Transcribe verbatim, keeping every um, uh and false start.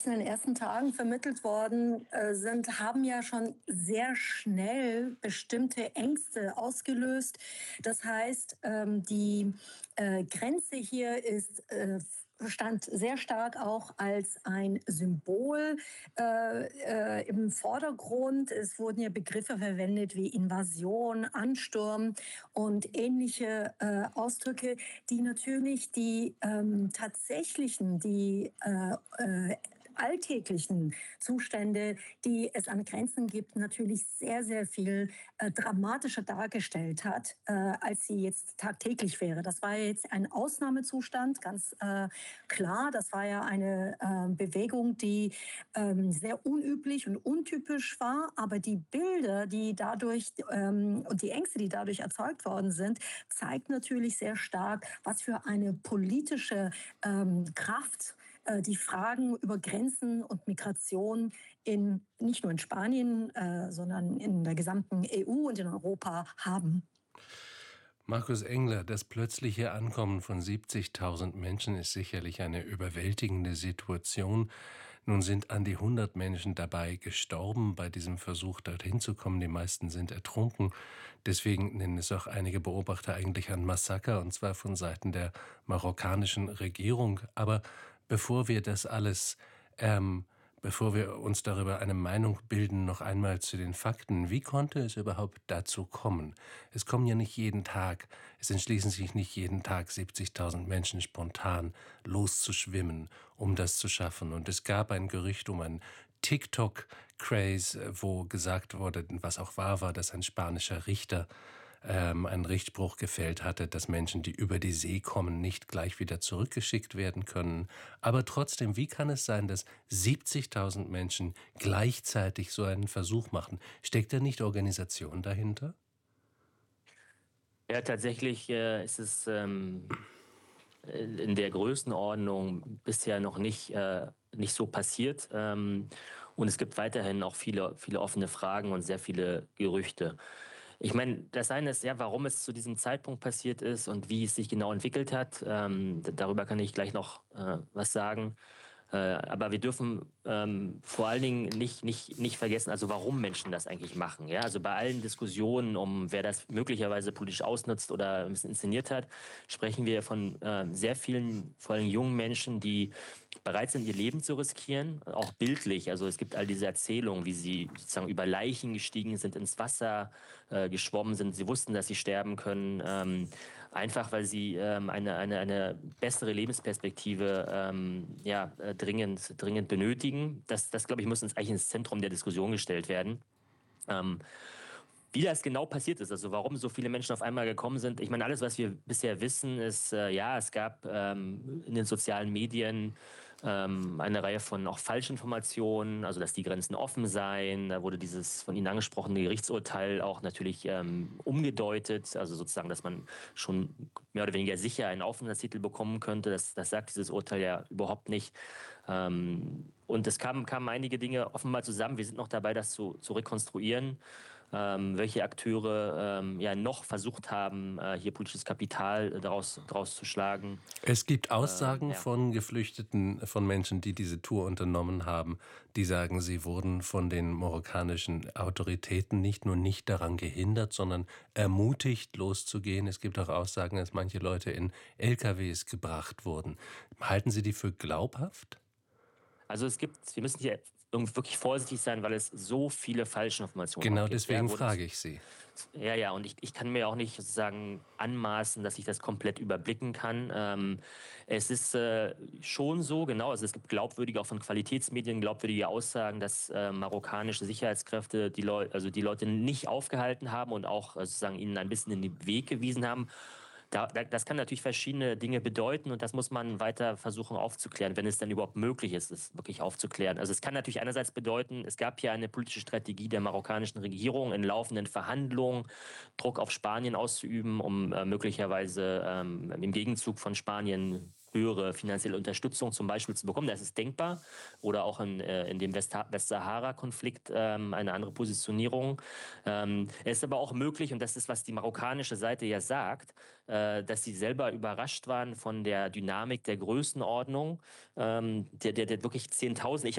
in den ersten Tagen vermittelt worden äh, sind, haben ja schon sehr schnell bestimmte Ängste ausgelöst. Das heißt, ähm, die äh, Grenze hier ist äh, stand sehr stark auch als ein Symbol äh, äh, im Vordergrund. Es wurden ja Begriffe verwendet wie Invasion, Ansturm und ähnliche äh, Ausdrücke, die natürlich die ähm, tatsächlichen, die äh, äh, alltäglichen Zustände, die es an Grenzen gibt, natürlich sehr, sehr viel äh, dramatischer dargestellt hat, äh, als sie jetzt tagtäglich wäre. Das war jetzt ein Ausnahmezustand, ganz äh, klar. Das war ja eine äh, Bewegung, die ähm, sehr unüblich und untypisch war. Aber die Bilder, die dadurch ähm, und die Ängste, die dadurch erzeugt worden sind, zeigt natürlich sehr stark, was für eine politische ähm, Kraft die Fragen über Grenzen und Migration in, nicht nur in Spanien, äh, sondern in der gesamten E U und in Europa haben. Markus Engler, das plötzliche Ankommen von siebzigtausend Menschen ist sicherlich eine überwältigende Situation. Nun sind an die hundert Menschen dabei gestorben bei diesem Versuch, dorthin zu kommen. Die meisten sind ertrunken. Deswegen nennen es auch einige Beobachter eigentlich ein Massaker, und zwar von Seiten der marokkanischen Regierung. Aber bevor wir das alles ähm, Bevor wir uns darüber eine Meinung bilden, noch einmal zu den Fakten. Wie konnte es überhaupt dazu kommen? Es kommen ja nicht jeden Tag, es entschließen sich nicht jeden Tag siebzigtausend Menschen spontan loszuschwimmen, um das zu schaffen. Und es gab ein Gerücht um einen TikTok-Craze, wo gesagt wurde, was auch wahr war, dass ein spanischer Richter ähm, einen Richtspruch gefällt hatte, dass Menschen, die über die See kommen, nicht gleich wieder zurückgeschickt werden können. Aber trotzdem, wie kann es sein, dass siebzigtausend Menschen gleichzeitig so einen Versuch machen? Steckt da nicht Organisation dahinter? Ja, tatsächlich äh, ist es ähm, in der Größenordnung bisher noch nicht, äh, nicht so passiert. Ähm, und es gibt weiterhin auch viele, viele offene Fragen und sehr viele Gerüchte. Ich meine, das eine ist ja, warum es zu diesem Zeitpunkt passiert ist und wie es sich genau entwickelt hat. Ähm, darüber kann ich gleich noch äh, was sagen. Äh, aber wir dürfen ähm, vor allen Dingen nicht, nicht, nicht vergessen, also warum Menschen das eigentlich machen. Ja? Also bei allen Diskussionen um, wer das möglicherweise politisch ausnutzt oder ein bisschen inszeniert hat, sprechen wir von äh, sehr vielen, vor allem jungen Menschen, die bereit sind, ihr Leben zu riskieren, auch bildlich. Also es gibt all diese Erzählungen, wie sie sozusagen über Leichen gestiegen sind, ins Wasser äh, geschwommen sind. Sie wussten, dass sie sterben können, ähm, einfach weil sie ähm, eine, eine, eine bessere Lebensperspektive ähm, ja, äh, dringend, dringend benötigen. Das, das, glaube ich, muss uns eigentlich ins Zentrum der Diskussion gestellt werden. Ähm, Wie das genau passiert ist, also warum so viele Menschen auf einmal gekommen sind. Ich meine, alles, was wir bisher wissen, ist, äh, ja, es gab ähm, in den sozialen Medien ähm, eine Reihe von auch Falschinformationen, also dass die Grenzen offen seien. Da wurde dieses von Ihnen angesprochene Gerichtsurteil auch natürlich ähm, umgedeutet, also sozusagen, dass man schon mehr oder weniger sicher einen Aufenthaltstitel bekommen könnte. Das, das sagt dieses Urteil ja überhaupt nicht. Ähm, und es kamen, kamen einige Dinge offenbar zusammen. Wir sind noch dabei, das zu, zu rekonstruieren. Ähm, welche Akteure ähm, ja noch versucht haben, äh, hier politisches Kapital daraus, daraus zu schlagen. Es gibt Aussagen Ähm, ja. von Geflüchteten, von Menschen, die diese Tour unternommen haben, die sagen, sie wurden von den marokkanischen Autoritäten nicht nur nicht daran gehindert, sondern ermutigt, loszugehen. Es gibt auch Aussagen, dass manche Leute in L K Ws gebracht wurden. Halten Sie die für glaubhaft? Also es gibt, wir müssen hier wirklich vorsichtig sein, weil es so viele falsche Informationen Genau auch gibt. deswegen Ja, frage ich Sie. Ja, ja, und ich, ich kann mir auch nicht sozusagen anmaßen, dass ich das komplett überblicken kann. Ähm, es ist äh, schon so, genau, also es gibt glaubwürdige, auch von Qualitätsmedien, glaubwürdige Aussagen, dass äh, marokkanische Sicherheitskräfte die, Leu also die Leute nicht aufgehalten haben und auch äh, sozusagen ihnen ein bisschen in den Weg gewiesen haben. Da, da, das kann natürlich verschiedene Dinge bedeuten und das muss man weiter versuchen aufzuklären, wenn es dann überhaupt möglich ist, es wirklich aufzuklären. Also es kann natürlich einerseits bedeuten, es gab hier eine politische Strategie der marokkanischen Regierung in laufenden Verhandlungen, Druck auf Spanien auszuüben, um äh, möglicherweise ähm, im Gegenzug von Spanien höhere finanzielle Unterstützung zum Beispiel zu bekommen. Das ist denkbar. Oder auch in, äh, in dem West Westsahara-Konflikt ähm, eine andere Positionierung. Ähm, es ist aber auch möglich, und das ist, was die marokkanische Seite ja sagt, äh, dass sie selber überrascht waren von der Dynamik der Größenordnung, ähm, der, der, der wirklich zehntausend. Ich